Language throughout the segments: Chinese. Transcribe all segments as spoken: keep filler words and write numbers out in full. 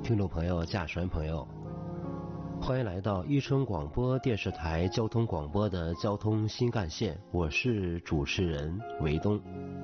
听众朋友、驾驶员朋友，欢迎来到伊春广播电视台交通广播的交通新干线，我是主持人维东。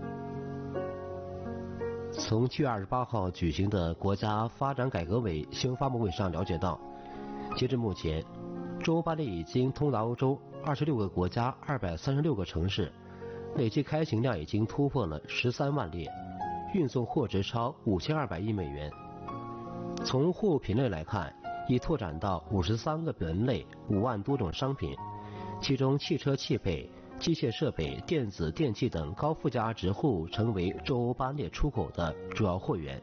从七月二十八号举行的国家发展改革委新闻发布会上了解到，截至目前，中欧班列已经通达欧洲二十六个国家、二百三十六个城市，累计开行量已经突破了十三万列，运送货值超五千二百亿美元。从货物品类来看，已拓展到五十三个门类、五万多种商品，其中汽车汽配、机械设备、电子电器等高附加值货物成为中欧班列出口的主要货源。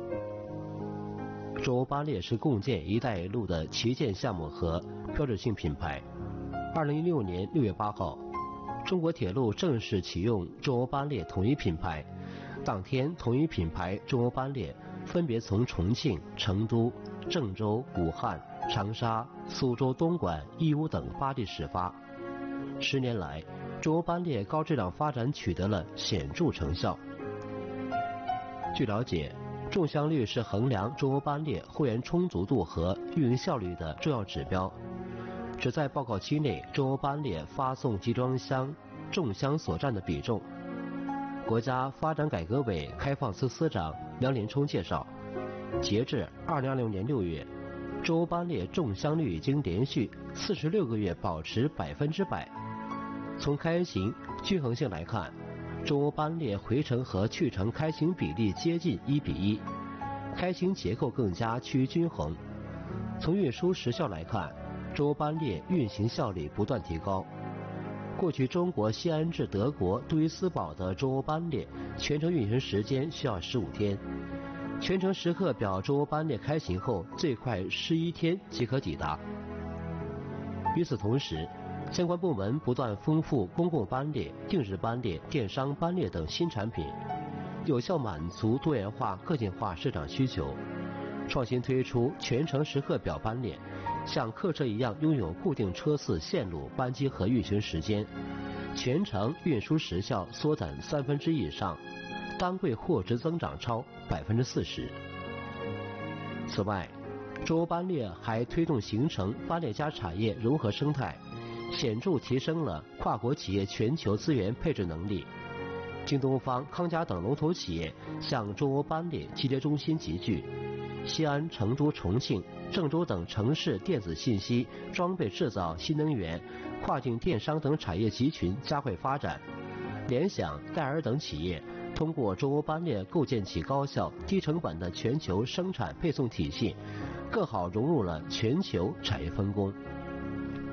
中欧班列是共建“一带一路”的旗舰项目和标志性品牌。二零一六年六月八号，中国铁路正式启用中欧班列统一品牌。当天，统一品牌中欧班列分别从重庆、成都、郑州、武汉、长沙、苏州、东莞、义乌等八地始发。十年来，中欧班列高质量发展取得了显著成效。据了解，重箱率是衡量中欧班列货源充足度和运营效率的重要指标。旨在报告期内中欧班列发送集装箱重箱所占的比重。国家发展改革委开放司司长梁林冲介绍，截至二零二零年六月，中欧班列重箱率已经连续四十六个月保持百分之百。从开行均衡性来看，中欧班列回程和去程开行比例接近一比一，开行结构更加趋于均衡。从运输时效来看，中欧班列运行效率不断提高。过去中国西安至德国杜伊斯堡的中欧班列全程运行时间需要十五天，全程时刻表中欧班列开行后最快十一天即可抵达。与此同时，相关部门不断丰富公共班列、定制班列、电商班列等新产品，有效满足多元化、个性化市场需求。创新推出全程时刻表班列，像客车一样拥有固定车次、线路、班机和运行时间，全程运输时效缩短三分之一以上，单柜货值增长超百分之四十。此外，中欧班列还推动形成班列加产业融合生态，显著提升了跨国企业全球资源配置能力。京东方、康佳等龙头企业向中欧班列集结中心集聚。西安、成都、重庆、郑州等城市电子信息、装备制造、新能源、跨境电商等产业集群加快发展。联想、戴尔等企业通过中欧班列构建起高效、低成本的全球生产配送体系，更好融入了全球产业分工。